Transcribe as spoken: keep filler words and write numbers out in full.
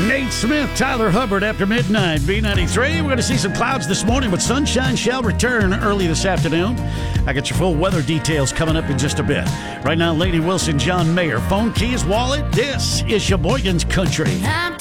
Nate Smith, Tyler Hubbard after midnight. B ninety-three. We're going to see some clouds this morning, but sunshine shall return early this afternoon. I got your full weather details coming up in just a bit. Right now, Lady Wilson, John Mayer, Phone Keys, Wallet. This is Sheboygan's Country.